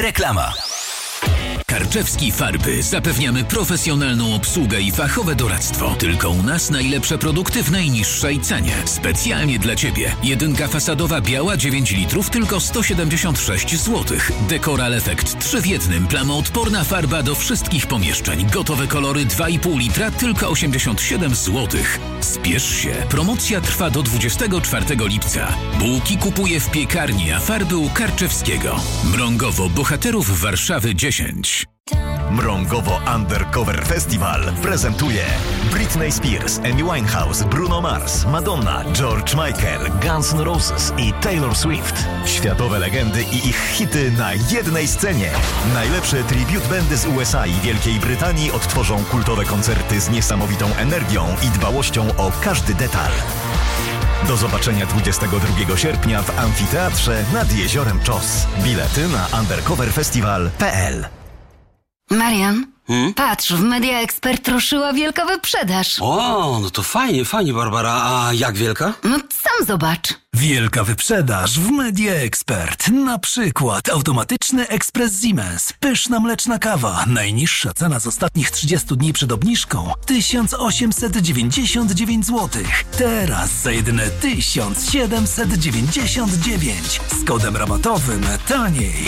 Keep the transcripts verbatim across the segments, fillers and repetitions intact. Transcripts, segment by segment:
Reklama. Karczewski Farby. Zapewniamy profesjonalną obsługę i fachowe doradztwo. Tylko u nas najlepsze produkty w najniższej cenie. Specjalnie dla Ciebie. Jedynka fasadowa biała dziewięć litrów, tylko sto siedemdziesiąt sześć złotych. Dekoral Effect trzy w jednym. Plamoodporna farba do wszystkich pomieszczeń. Gotowe kolory dwa i pół litra, tylko osiemdziesiąt siedem złotych. Spiesz się. Promocja trwa do dwudziestego czwartego lipca. Bułki kupuję w piekarni, a farby u Karczewskiego. Mrągowo Bohaterów Warszawy dziesięć. Mrągowo Undercover Festival prezentuje Britney Spears, Amy Winehouse, Bruno Mars, Madonna, George Michael, Guns N' Roses i Taylor Swift. Światowe legendy i ich hity na jednej scenie. Najlepsze tribute bandy z U S A i Wielkiej Brytanii odtworzą kultowe koncerty z niesamowitą energią i dbałością o każdy detal. Do zobaczenia dwudziestego drugiego sierpnia w Amfiteatrze nad Jeziorem Czos. Bilety na undercoverfestival kropka p l. Marian, Hmm? patrz, w Media Expert ruszyła wielka wyprzedaż. O, no to fajnie, fajnie, Barbara. A jak wielka? No sam zobacz. Wielka wyprzedaż w Media Expert. Na przykład automatyczny ekspres Siemens. Pyszna mleczna kawa. Najniższa cena z ostatnich trzydziestu dni przed obniżką tysiąc osiemset dziewięćdziesiąt dziewięć złotych. Teraz za jedyne tysiąc siedemset dziewięćdziesiąt dziewięć. Z kodem rabatowym taniej.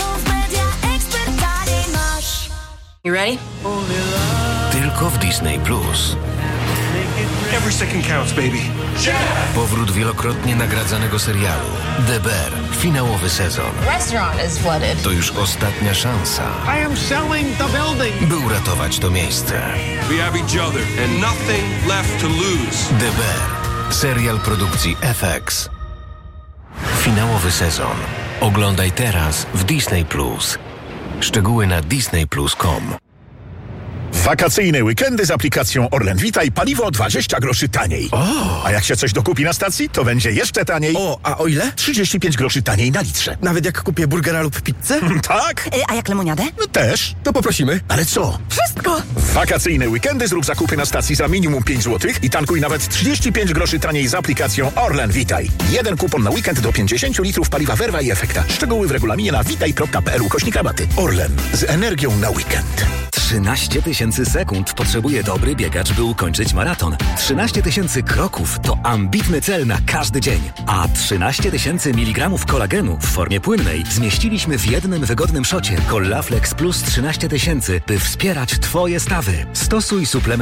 You ready? Tylko w Disney Plus. Every second counts, baby. Powrót wielokrotnie nagradzanego serialu The Bear. Finałowy sezon. Restaurant is flooded. To już ostatnia szansa, I am selling the building. by uratować to miejsce. We have each other and nothing left to lose. The Bear. Serial produkcji F X. Finałowy sezon. Oglądaj teraz w Disney Plus. Szczegóły na disney plus kropka com. Wakacyjne weekendy z aplikacją Orlen Witaj, paliwo dwadzieścia groszy taniej. O! A jak się coś dokupi na stacji, to będzie jeszcze taniej. O, a o ile? trzydzieści pięć groszy taniej na litrze. Nawet jak kupię burgera lub pizzę? Tak? Y, a jak lemoniadę? No też. To poprosimy. Ale co? Wszystko. W wakacyjne weekendy zrób zakupy na stacji za minimum pięć złotych i tankuj nawet trzydzieści pięć groszy taniej z aplikacją Orlen Witaj. Jeden kupon na weekend do pięćdziesiąt litrów paliwa Verva i Efekta. Szczegóły w regulaminie na witaj kropka p l ukośnik rabaty. Orlen. Z energią na weekend. trzynaście tysięcy sekund potrzebuje dobry biegacz, by ukończyć maraton. trzynaście tysięcy kroków to ambitny cel na każdy dzień. A trzynaście tysięcy miligramów kolagenu w formie płynnej zmieściliśmy w jednym wygodnym szocie. Collaflex Plus trzynaście tysięcy, by wspierać Twoje stawy. Stosuj suplement